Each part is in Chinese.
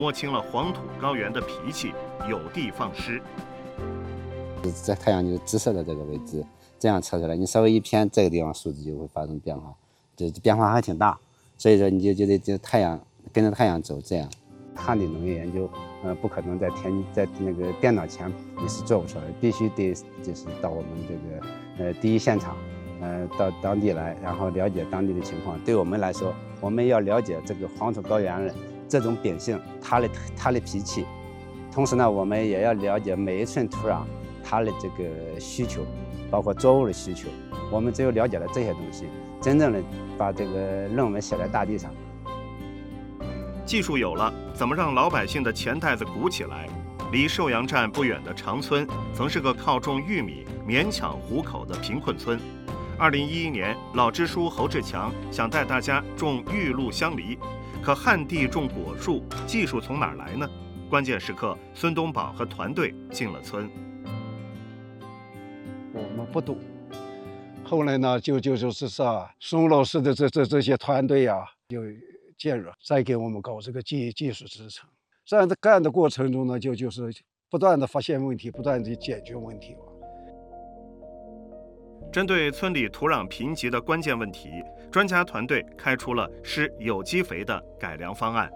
摸清了黄土高原的脾气，有的放矢。 在太阳就是直射的这个位置，这样测出来，你稍微一偏，这个地方数值就会发生变化，这变化还挺大。所以说你就得太阳跟着太阳走，这样。旱地农业研究，不可能在那个电脑前你是做不出来，必须得就是到我们这个第一现场，到当地来，然后了解当地的情况。对我们来说，我们要了解这个黄土高原的这种秉性，它的脾气，同时呢，我们也要了解每一寸土壤它的这个需求，包括作物的需求。我们只有了解了这些东西，真正的把这个论文写在大地上。 技术有了，怎么让老百姓的钱袋子鼓起来？离寿阳站不远的长村，曾是个靠种玉米勉强糊口的贫困村。2011年，老支书侯志强想带大家种玉露香梨，可旱地种果树，技术从哪儿来呢？关键时刻，孙东宝和团队进了村。 我们不懂，后来呢，就是宋老师的这些团队啊，就介入，再给我们搞这个技术支撑。在干的过程中呢，就是不断的发现问题，不断的解决问题。 针对村里土壤贫瘠的关键问题，专家团队开出了施有机肥的改良方案。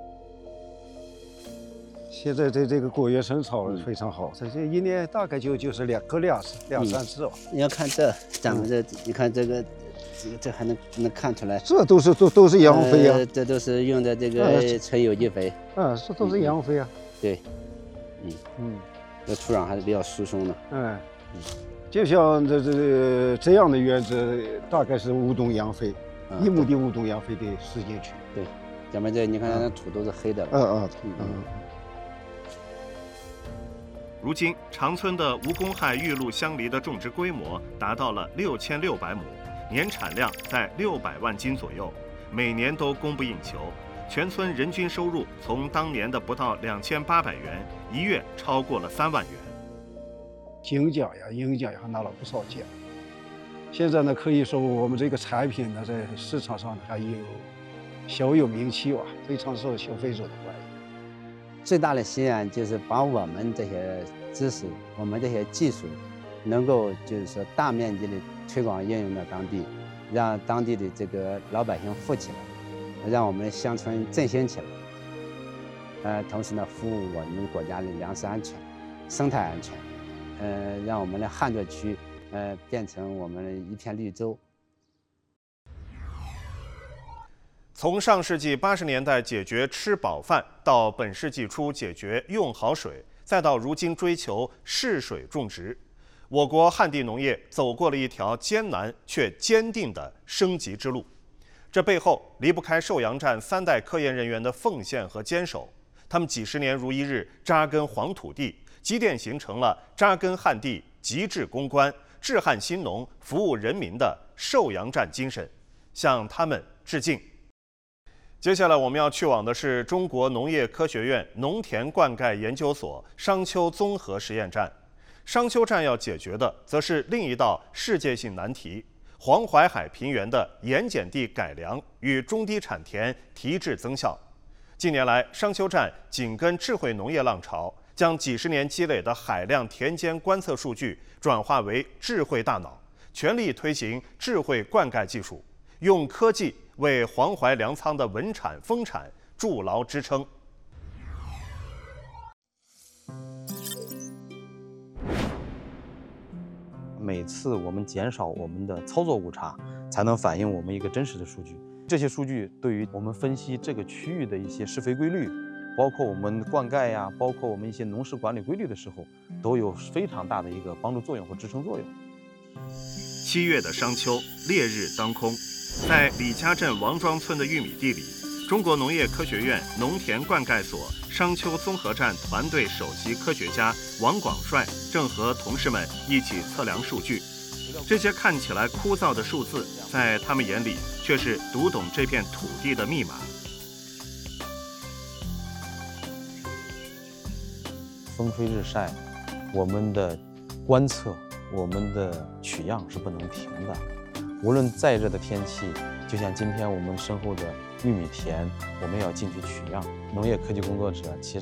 现在这个果园生草非常好，这一年大概就是各两三次吧。 你要看咱们你看这还能看出来， 这都是养肥啊， 这都是用的这个纯有机肥。 这都是养肥啊。 对，这土壤还是比较疏松的。 就像这样的园子，大概是无冬养肥，1亩地无冬养肥的时间区。 对，咱们这你看那土都是黑的了。 如今，长村的无公害玉露香梨的种植规模达到了6600亩，年产量在600万斤左右，每年都供不应求。全村人均收入从当年的不到2800元，一月超过了3万元。 金奖呀、银奖呀，还拿了不少奖。现在呢，可以说我们这个产品呢，在市场上还小有名气吧，非常受消费者的欢迎。 最大的心愿就是把我们这些知识、我们这些技术，能够就是说大面积的推广应用到当地，让当地的这个老百姓富起来，让我们的乡村振兴起来。同时呢，服务我们国家的粮食安全、生态安全。让我们的旱作区变成我们的一片绿洲。 从上世纪80年代解决吃饱饭，到本世纪初解决用好水，再到如今追求适水种植，我国旱地农业走过了一条艰难却坚定的升级之路。这背后离不开寿阳站3代科研人员的奉献和坚守，他们几十年如一日扎根黄土地，积淀形成了扎根旱地、极致攻关、治旱兴农、服务人民的寿阳站精神，向他们致敬。接下来我们要去往的是中国农业科学院农田灌溉研究所商丘综合实验站。商丘站要解决的，则是另一道世界性难题：黄淮海平原的盐碱地改良与中低产田提质增效。近年来，商丘站紧跟智慧农业浪潮，将几十年积累的海量田间观测数据转化为智慧大脑，全力推行智慧灌溉技术，用科技为黄淮粮仓的稳产丰产筑牢支撑。 每次我们减少我们的操作误差，才能反映我们一个真实的数据。这些数据对于我们分析这个区域的一些施肥规律，包括我们灌溉呀，包括我们一些农事管理规律的时候，都有非常大的一个帮助作用和支撑作用。 7月的商丘，烈日当空，在李家镇王庄村的玉米地里，中国农业科学院农田灌溉所商丘综合站团队首席科学家王广帅正和同事们一起测量数据。这些看起来枯燥的数字，在他们眼里却是读懂这片土地的密码。 风吹日晒，我们的观测，我们的取样是不能停的。无论再热的天气，就像今天我们身后的玉米田，我们要进去取样。农业科技工作者其实